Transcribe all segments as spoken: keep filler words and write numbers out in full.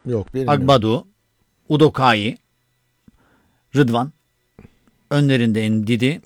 Yok benim. Agbadu, Udokai, Rıdvan, önlerinde Ndidi,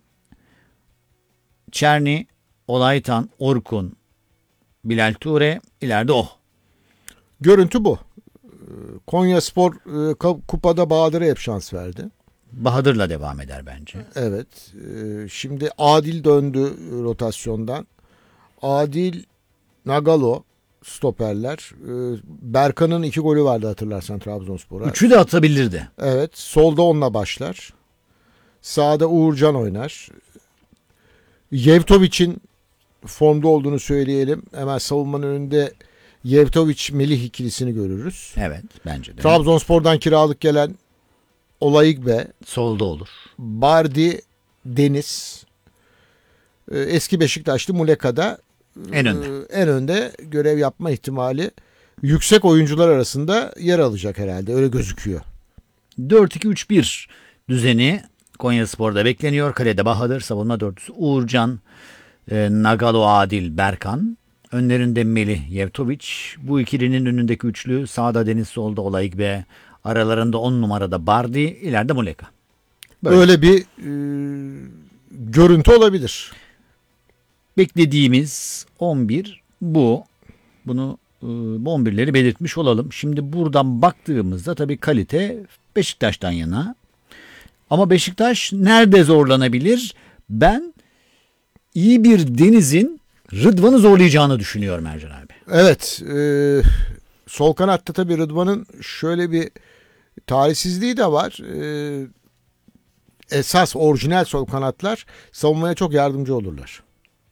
Çerni, Olaytan, Orkun, Bilal Ture, ileride oh. Görüntü bu. Konyaspor kupada Bahadır'a hep şans verdi. Bahadır'la devam eder bence. Evet. Şimdi Adil döndü rotasyondan. Adil, Nagalo stoperler. Berkan'ın iki golü vardı hatırlarsan Trabzonspor'a. Üçü de atabilirdi. Evet. Solda onunla başlar. Sağda Uğurcan oynar. Yevtovic'in formda olduğunu söyleyelim. Hemen savunmanın önünde Yevtovic Melih ikilisini görürüz. Evet bence de. Trabzonspor'dan kiralık gelen Olayigbe, solda olur. Bardi, Deniz, eski Beşiktaşlı Muleka'da en önde. en önde görev yapma ihtimali yüksek oyuncular arasında yer alacak herhalde. Öyle gözüküyor. dört iki üç bir düzeni Konyaspor'da bekleniyor. Kalede Bahadır, savunma dörtlüsü Uğurcan, e, Nagalo, Adil, Berkan. Önlerinde Melih, Yevtovic. Bu ikilinin önündeki üçlü sağda Deniz, solda Olayigbe. Aralarında on numarada Bardi, ileride Muleka. Böyle. Öyle bir e, görüntü olabilir. Beklediğimiz on bir bu. Bunu e, bu on birleri belirtmiş olalım. Şimdi buradan baktığımızda tabii kalite Beşiktaş'tan yana. Ama Beşiktaş nerede zorlanabilir? Ben iyi bir Deniz'in Rıdvan'ı zorlayacağını düşünüyorum Ercan abi. Evet. E, sol kanatta tabii Rıdvan'ın şöyle bir talihsizliği de var. E, esas orijinal sol kanatlar savunmaya çok yardımcı olurlar.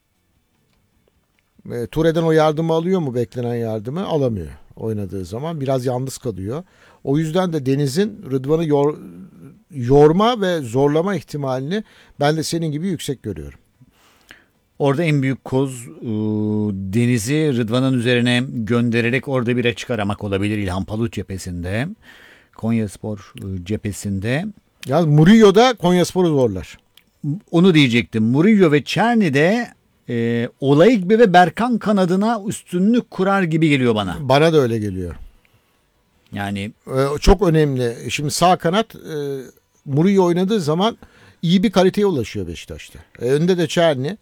E, Ture'den o yardımı alıyor mu? Beklenen yardımı alamıyor oynadığı zaman. Biraz yalnız kalıyor. O yüzden de Deniz'in Rıdvan'ı yor, yorma ve zorlama ihtimalini ben de senin gibi yüksek görüyorum. Orada en büyük koz e, Deniz'i Rıdvan'ın üzerine göndererek orada bir açık aramak olabilir İlhan Palut cephesinde. Konyaspor e, cephesinde. Yalnız Murillo da Konyaspor'u zorlar. Onu diyecektim. Murillo ve Çerni de e, Olayigbe ve Berkan kanadına üstünlük kurar gibi geliyor bana. Bana da öyle geliyor. Yani ee, çok önemli. Şimdi sağ kanat e, Murillo oynadığı zaman iyi bir kaliteye ulaşıyor Beşiktaş'ta. E, önde de Çerni.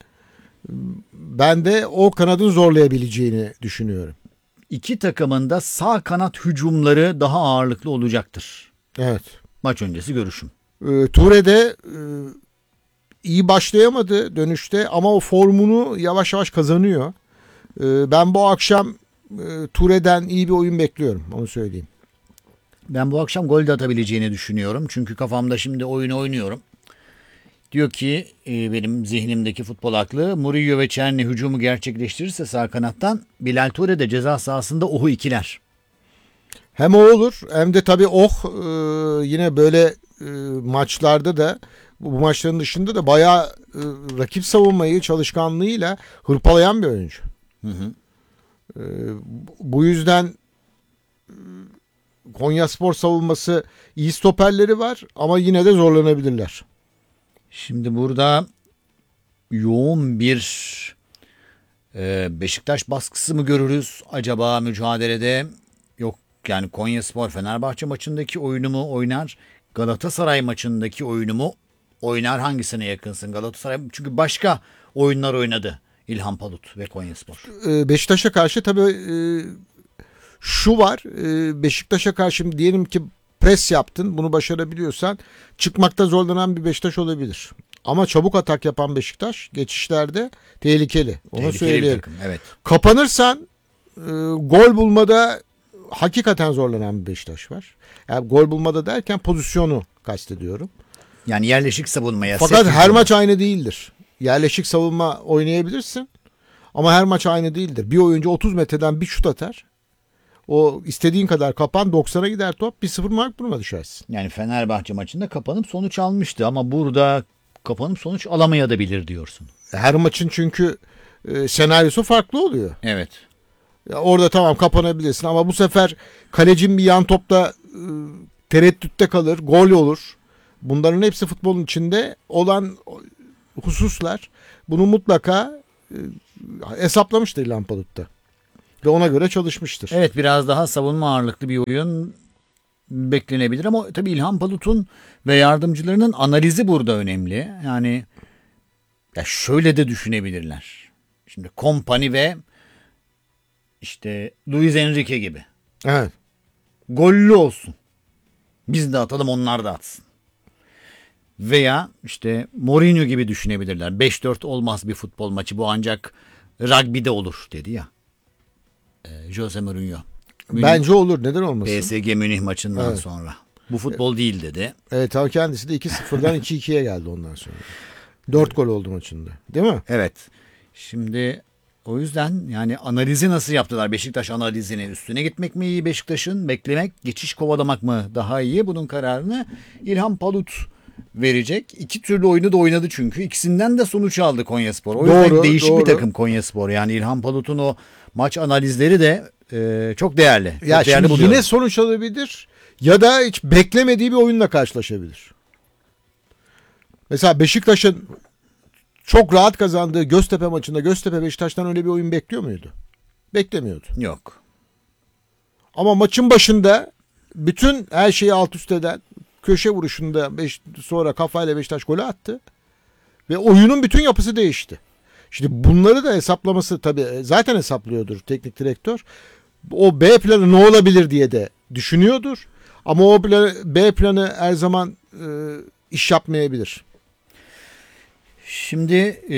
Ben de o kanadın zorlayabileceğini düşünüyorum. İki takımın da sağ kanat hücumları daha ağırlıklı olacaktır. Evet. Maç öncesi görüşüm. E, Ture'de e, iyi başlayamadı dönüşte ama o formunu yavaş yavaş kazanıyor. E, ben bu akşam e, Ture'den iyi bir oyun bekliyorum. Onu söyleyeyim. Ben bu akşam gol de atabileceğini düşünüyorum. Çünkü kafamda şimdi oyunu oynuyorum. Diyor ki e, benim zihnimdeki futbol aklı Murillo ve Çerni hücumu gerçekleştirirse sağ kanattan Bilal Ture de ceza sahasında ohu ikiler. Hem o olur hem de tabii oh e, yine böyle e, maçlarda da bu maçların dışında da bayağı e, rakip savunmayı çalışkanlığıyla hırpalayan bir oyuncu. Hı hı. E, bu yüzden e, Konyaspor savunması iyi stoperleri var ama yine de zorlanabilirler. Şimdi burada yoğun bir e, Beşiktaş baskısı mı görürüz acaba mücadelede? Yok yani Konyaspor Fenerbahçe maçındaki oyunu mu oynar? Galatasaray maçındaki oyunu mu oynar? Hangisine yakınsın? Galatasaray çünkü başka oyunlar oynadı İlhan Palut ve Konyaspor. E, Beşiktaş'a karşı tabii e, şu var. E, Beşiktaş'a karşı diyelim ki pres yaptın. Bunu başarabiliyorsan çıkmakta zorlanan bir Beşiktaş olabilir. Ama çabuk atak yapan Beşiktaş geçişlerde tehlikeli. Onu Tehlikeli söyleyelim. takım, evet. Kapanırsan e, gol bulmada hakikaten zorlanan bir Beşiktaş var. Yani gol bulmada derken pozisyonu kastediyorum. Yani yerleşik savunmaya. Fakat her maç aynı değildir. Yerleşik savunma oynayabilirsin. Ama her maç aynı değildir. Bir oyuncu otuz metreden bir şut atar. O istediğin kadar kapan doksana gider top. bir sıfır mark duruma düşersin. Yani Fenerbahçe maçında kapanıp sonuç almıştı ama burada kapanıp sonuç alamayabilir diyorsun. Her maçın çünkü e, senaryosu farklı oluyor. Evet. Ya orada tamam kapanabilirsin ama bu sefer kalecin bir yan topta e, tereddütte kalır, gol olur. Bunların hepsi futbolun içinde olan hususlar. Bunu mutlaka e, hesaplamıştır İlhan Palut'ta. Ve ona göre çalışmıştır. Evet, biraz daha savunma ağırlıklı bir oyun beklenebilir ama tabii İlhan Palut'un ve yardımcılarının analizi burada önemli. Yani ya şöyle de düşünebilirler. Şimdi Kompany ve işte Luis Enrique gibi. Evet. Gollü olsun. Biz de atalım, onlar da atsın. Veya işte Mourinho gibi düşünebilirler. beş dört olmaz bir futbol maçı, bu ancak rugby'de olur dedi ya. Ee, Jose Mourinho. Münih, Bence olur. Neden olmasın? P S G Münih maçından Evet. sonra. Bu futbol değil dedi. Evet, ama kendisi de iki sıfırdan iki ikiye geldi ondan sonra. dört gol oldu maçında. Değil mi? Evet. Şimdi o yüzden yani analizi nasıl yaptılar? Beşiktaş analizini, üstüne gitmek mi iyi Beşiktaş'ın, beklemek, geçiş kovalamak mı daha iyi? Bunun kararını İlhan Palut verecek. İki türlü oyunu da oynadı çünkü. İkisinden de sonuç aldı Konyaspor. O yüzden Doğru, değişik doğru. bir takım Konyaspor. Yani İlhan Palut'un o maç analizleri de e, çok değerli. Çok Ya değerli şimdi buluyorum. yine sonuç alabilir ya da hiç beklemediği bir oyunla karşılaşabilir. Mesela Beşiktaş'ın çok rahat kazandığı Göztepe maçında Göztepe Beşiktaş'tan öyle bir oyun bekliyor muydu? Beklemiyordu. Yok. Ama maçın başında bütün her şeyi alt üst eden köşe vuruşunda beş, sonra kafayla Beşiktaş golü attı. Ve oyunun bütün yapısı değişti. Şimdi bunları da hesaplaması, tabii zaten hesaplıyordur teknik direktör. O B planı ne olabilir diye de düşünüyordur. Ama o planı, B planı her zaman e, iş yapmayabilir. Şimdi e,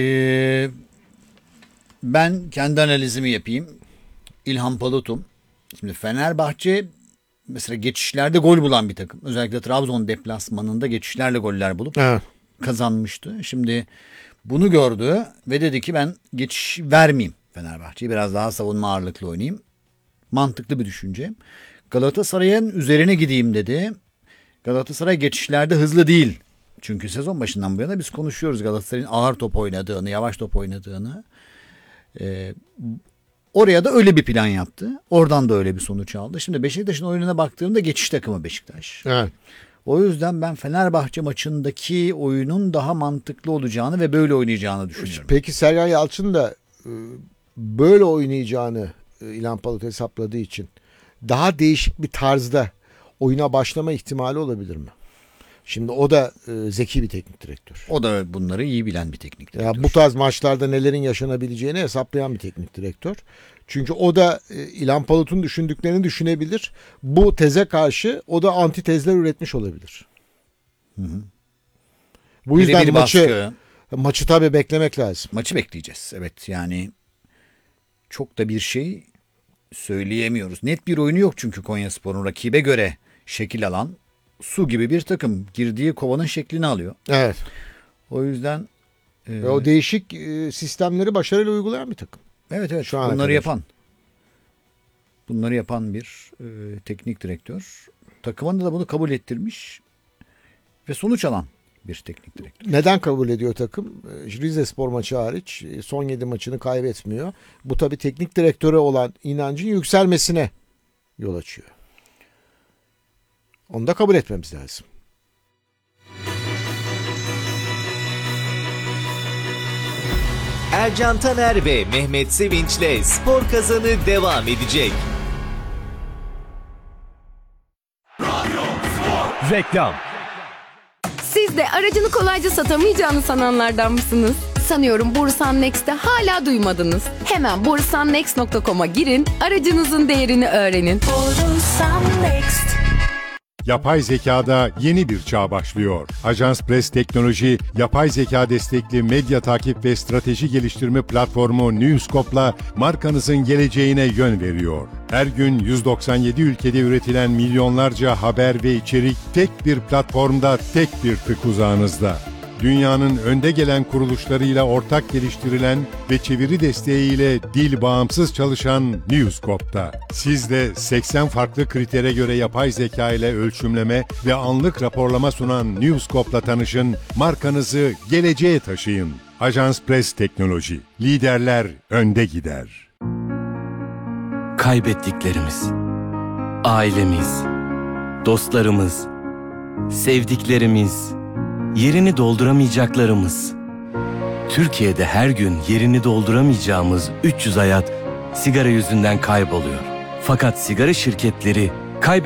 ben kendi analizimi yapayım. İlhan Palut'um. Şimdi Fenerbahçe mesela geçişlerde gol bulan bir takım. Özellikle Trabzon deplasmanında geçişlerle goller bulup Evet. kazanmıştı. Şimdi bunu gördü ve dedi ki ben geçiş vermeyeyim Fenerbahçe'ye. Biraz daha savunma ağırlıklı oynayayım. Mantıklı bir düşünce. Galatasaray'ın üzerine gideyim dedi. Galatasaray geçişlerde hızlı değil. Çünkü sezon başından bu yana biz konuşuyoruz Galatasaray'ın ağır top oynadığını, yavaş top oynadığını. Ee, oraya da öyle bir plan yaptı. Oradan da öyle bir sonuç aldı. Şimdi Beşiktaş'ın oyununa baktığımda geçiş takımı Beşiktaş. Evet. O yüzden ben Fenerbahçe maçındaki oyunun daha mantıklı olacağını ve böyle oynayacağını düşünüyorum. Peki Sergen Yalçın da e, böyle oynayacağını e, İlhan Palut hesapladığı için daha değişik bir tarzda oyuna başlama ihtimali olabilir mi? Şimdi o da e, zeki bir teknik direktör. O da bunları iyi bilen bir teknik direktör. Ya bu tarz maçlarda nelerin yaşanabileceğini hesaplayan bir teknik direktör. Çünkü o da e, İlhan Palut'un düşündüklerini düşünebilir. Bu teze karşı o da antitezler üretmiş olabilir. Hı hı. Bu yüzden Birebir maçı baskı. maçı tabii beklemek lazım. Maçı bekleyeceğiz. Evet, yani çok da bir şey söyleyemiyoruz. Net bir oyunu yok çünkü Konyaspor'un rakibe göre şekil alan su gibi bir takım. Girdiği kovanın şeklini alıyor. Evet. O yüzden e, Ve o değişik e, sistemleri başarıyla uygulayan bir takım. evet evet Şu ana bunları kadar. yapan bunları yapan bir e, teknik direktör. Takımında da bunu kabul ettirmiş ve sonuç alan bir teknik direktör. Neden kabul ediyor takım? E, Rizespor maçı hariç e, son yedi maçını kaybetmiyor. Bu tabii teknik direktöre olan inancın yükselmesine yol açıyor. Onu da kabul etmemiz lazım. Ercan Taner ve Mehmet Sevinç'le Spor Kazanı devam edecek. Reklam. Siz de aracını kolayca satamayacağını sananlardan mısınız? Sanıyorum Borusan Next'te hala duymadınız. Hemen borusan next nokta com'a girin, aracınızın değerini öğrenin. Borusan Next. Yapay zekada yeni bir çağ başlıyor. Ajans Press Teknoloji, yapay zeka destekli medya takip ve strateji geliştirme platformu Newscope'la markanızın geleceğine yön veriyor. Her gün yüz doksan yedi ülkede üretilen milyonlarca haber ve içerik tek bir platformda, tek bir tık uzağınızda. Dünyanın önde gelen kuruluşlarıyla ortak geliştirilen ve çeviri desteğiyle dil bağımsız çalışan Newscope'da. Siz de seksen farklı kritere göre yapay zeka ile ölçümleme ve anlık raporlama sunan Newscope'la tanışın, markanızı geleceğe taşıyın. Ajans Press Teknoloji, liderler önde gider. Kaybettiklerimiz, ailemiz, dostlarımız, sevdiklerimiz, yerini dolduramayacaklarımız. Türkiye'de her gün yerini dolduramayacağımız üç yüz hayat sigara yüzünden kayboluyor. Fakat sigara şirketleri